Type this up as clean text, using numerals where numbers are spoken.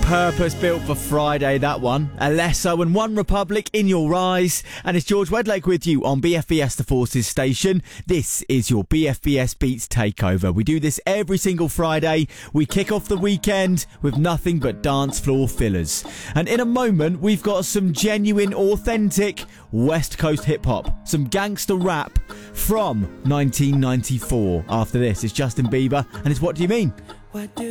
Purpose-built for Friday, that one. Alesso and One Republic, In Your Eyes. And it's George Wedlake with you on BFBS The Forces station. This is your BFBS Beats Takeover. We do this every single Friday. We kick off the weekend with nothing but dance floor fillers. And in a moment, we've got some genuine, authentic West Coast hip-hop. Some gangster rap from 1994. After this, it's Justin Bieber and it's What Do You Mean?